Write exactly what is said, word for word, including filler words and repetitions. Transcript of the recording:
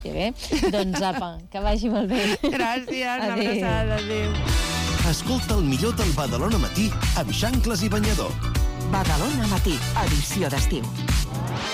Bé, doncs apa, que vagi molt bé. Gràcies, una abraçada, adéu. Escolta el millor del Badalona Matí amb Xancles i Banyador. Badalona Matí, edició d'estiu.